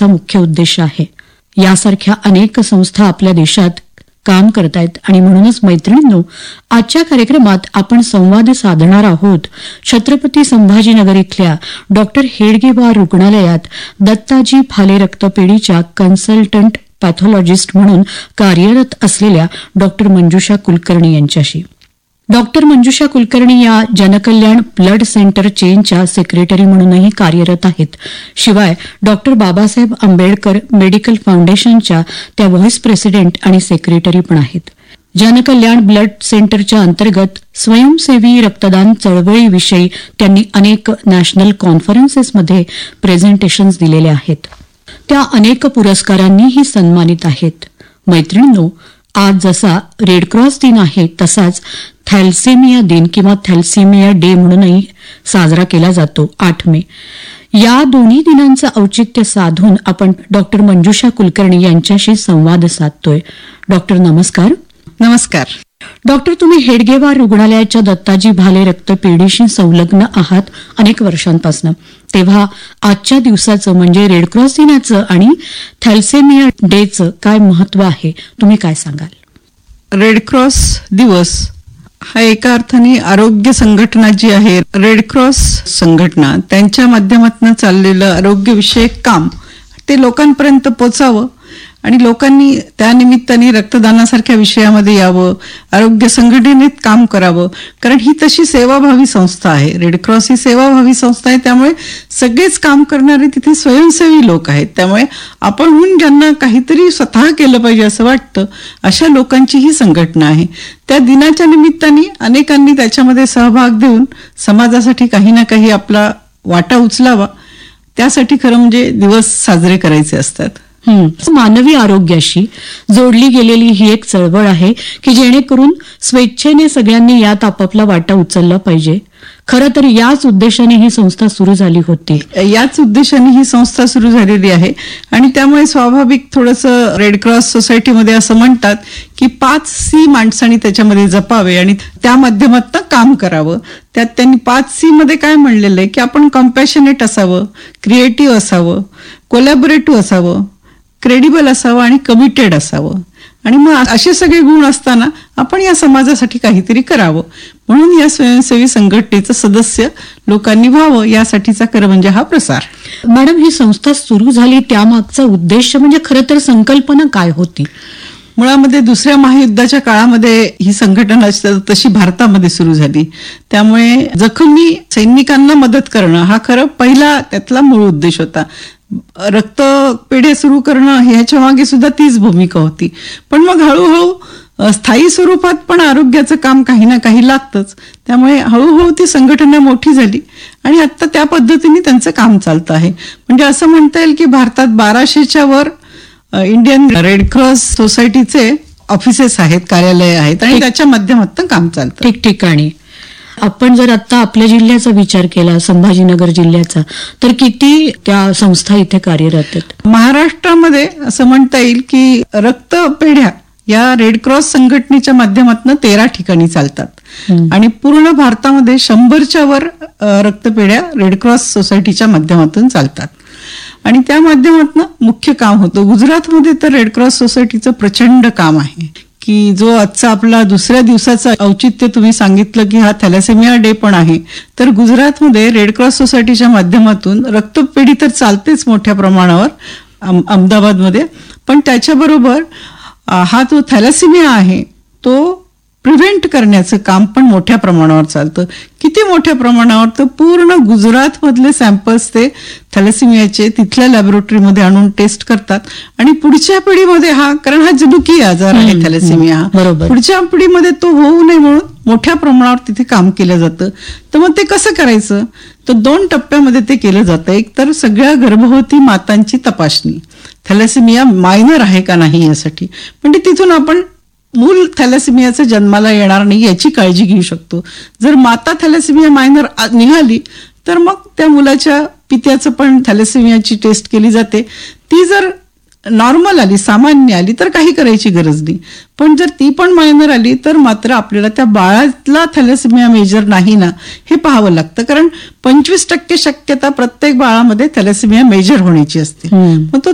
संस्थेचा मुख्य उद्देश आहे. यासारख्या अनेक संस्था आपल्या देशात काम करतायत आणि म्हणूनच मैत्रिणींनो, आजच्या कार्यक्रमात आपण संवाद साधणार आहोत छत्रपती संभाजीनगर इथल्या डॉक्टर हेडगेवार रुग्णालयात दत्ताजी भाले रक्तपेढीच्या कन्सल्टंट पॅथॉलॉजिस्ट म्हणून कार्यरत असलेल्या डॉक्टर मंजुषा कुलकर्णी यांच्याशी. डॉक्टर मंजुषा कुलकर्णी या जनकल्याण ब्लड सेंटर चेनच्या सेक्रेटरी म्हणूनही कार्यरत आहेत. शिवाय डॉक्टर बाबासाहेब आंबेडकर मेडिकल फाउंडेशनच्या त्या व्हाईस प्रेसिडेंट आणि सेक्रेटरी पण आहेत. जनकल्याण ब्लड सेंटरच्या अंतर्गत स्वयंसेवी रक्तदान चळवळीविषयी त्यांनी अनेक नॅशनल कॉन्फरन्सेसमध्ये प्रेझेंटेशन्स दिलेले आहेत. त्या अनेक पुरस्कारांनीही सन्मानित आहेत. मैत्रिणींनो, आज जसा रेडक्रॉस दिन आहे तसाच थॅलेसेमिया दिन किंवा थॅलेसेमिया डे म्हणूनही साजरा केला जातो 8 मे. या दोन्ही दिनांचं औचित्य साधून आपण डॉक्टर मंजुषा कुलकर्णी यांच्याशी संवाद साधतोय. डॉक्टर नमस्कार. नमस्कार. डॉक्टर, तुम्ही हेडगेवार रुग्णालयाच्या दत्ताजी भाले रक्तपेढीशी संलग्न आहात अनेक वर्षांपासून. तेव्हा आजच्या दिवसाचं म्हणजे रेडक्रॉस दिनाचं आणि थॅलेसेमिया डेचं काय महत्व आहे, तुम्ही काय सांगाल? रेडक्रॉस दिवस हा एका अर्थाने आरोग्य संघटना जी आहे, रेडक्रॉस संघटना, त्यांच्या माध्यमातून चाललेलं आरोग्यविषयक काम ते लोकांपर्यंत पोचावं आणि लोकांनी त्यानिमित्ताने रक्तदानासारख्या विषयामध्ये यावं, आरोग्य संघटनेत काम करावं. कारण ही तशी सेवाभावी संस्था आहे. रेडक्रॉस ही सेवाभावी संस्था आहे. त्यामुळे सगळेच काम करणारे तिथे स्वयंसेवी लोक आहेत. त्यामुळे आपणहून ज्यांना काहीतरी स्वतः केलं पाहिजे असं वाटतं, अशा लोकांची ही संघटना आहे. त्या दिनाच्या निमित्ताने अनेकांनी त्याच्यामध्ये सहभाग देऊन समाजासाठी काही ना काही आपला वाटा उचलावा. त्यासाठी खरं म्हणजे दिवस साजरे करायचे असतात. मानवी आरोग्याशी जोडली गेलेली ही एक चळवळ आहे की जेणेकरून स्वेच्छेने सगळ्यांनी यात आपापला वाटा उचलला पाहिजे. खरं तर याच उद्देशाने ही संस्था सुरू झाली होती. याच उद्देशाने ही संस्था सुरू झालेली आहे आणि त्यामुळे स्वाभाविक थोडंसं रेडक्रॉस सोसायटीमध्ये असं म्हणतात की 5 C माणसांनी त्याच्यामध्ये जपावे आणि त्या माध्यमातून काम करावं. त्यात त्यांनी 5 C मध्ये काय म्हणलेलं आहे की आपण कम्पॅशनेट असावं, क्रिएटिव्ह असावं, कोलॅबोरेटिव्ह असावं, क्रेडिबल असावं आणि कमिटेड असावं. आणि मग असे सगळे गुण असताना आपण या समाजासाठी काहीतरी करावं म्हणून या स्वयंसेवी संघटनेचं सदस्य लोकांनी व्हावं, यासाठीचा खरं म्हणजे हा प्रसार. मॅडम, ही संस्था सुरू झाली त्यामागचा उद्देश म्हणजे खरं तर संकल्पना काय होती? मुळामध्ये दुसऱ्या महायुद्धाच्या काळामध्ये ही संघटना तशी भारतामध्ये सुरू झाली. त्यामुळे जखमी सैनिकांना मदत करणं हा खरं पहिला त्यातला मूळ उद्देश होता. रक्तपेढ्या सुरू करणं ह्याच्या मागे सुद्धा तीच भूमिका होती. पण मग हळूहळू स्थायी स्वरूपात पण आरोग्याचं काम काही ना काही लागतंच. त्यामुळे हळूहळू ती संघटना मोठी झाली आणि आता त्या पद्धतीने त्यांचं काम चालतं आहे. म्हणजे असं म्हणता येईल की भारतात 1200च्या वर इंडियन रेडक्रॉस सोसायटीचे ऑफिसेस आहेत, कार्यालय आहेत आणि त्याच्या माध्यमातून काम चालतं ठिकठिकाणी. आपण जर आता आपल्या जिल्ह्याचा विचार केला, संभाजीनगर जिल्ह्याचा, तर किती त्या संस्था इथे कार्यरत आहेत? महाराष्ट्रामध्ये असं म्हणता येईल की रक्तपेढ्या या रेडक्रॉस संघटनेच्या माध्यमातून 13 ठिकाणी चालतात आणि पूर्ण भारतामध्ये 100च्या वर रक्तपेढ्या रेडक्रॉस सोसायटीच्या माध्यमातून चालतात आणि त्या माध्यमातून मुख्य काम होतं. गुजरातमध्ये तर रेडक्रॉस सोसायटीचं प्रचंड काम आहे की जो आजचा आपला दुसऱ्या दिवसाचं औचित्य तुम्ही सांगितलं की हा थॅलेसेमिया डे पण आहे, तर गुजरातमध्ये रेडक्रॉस सोसायटीच्या माध्यमातून रक्तपेढी तर चालतेच मोठ्या प्रमाणावर अहमदाबादमध्ये, पण त्याच्याबरोबर हा जो थॅलेसेमिया आहे तो प्रिव्हेंट करण्याचं काम पण मोठ्या प्रमाणावर चालतं. किती मोठ्या प्रमाणावर? तर पूर्ण गुजरातमधले सॅम्पल्स ते थॅलेसेमियाचे तिथल्या लॅबोरेटरीमध्ये आणून टेस्ट करतात आणि पुढच्या पिढीमध्ये कारण हा जनुकीय आजार आहे थॅलेसेमिया, पुढच्या पिढीमध्ये तो होऊ नये म्हणून मोठ्या प्रमाणावर तिथे काम केलं जातं. तर मग ते कसं करायचं? तर 2 टप्प्यामध्ये ते केलं जातं. एक तर सगळ्या गर्भवती मातांची तपासणी, थॅलेसेमिया मायनर आहे का नाही यासाठी, म्हणजे तिथून आपण मूल थॅलेसेमियाचं जन्माला येणार नाही याची काळजी घेऊ शकतो. जर माता थॅलेसेमिया मायनर निघाली तर मग त्या मुलाच्या पित्याचं पण थॅलेसेमियाची टेस्ट केली जाते. ती जर नॉर्मल आली, सामान्य आली, तर काही करायची गरज नाही. पण जर ती पण मायनर आली तर मात्र आपल्याला त्या बाळातला थॅलेसेमिया मेजर नाही ना हे पाहावं लागतं. कारण 25% शक्यता प्रत्येक बाळामध्ये थॅलेसेमिया मेजर होण्याची असते. मग तो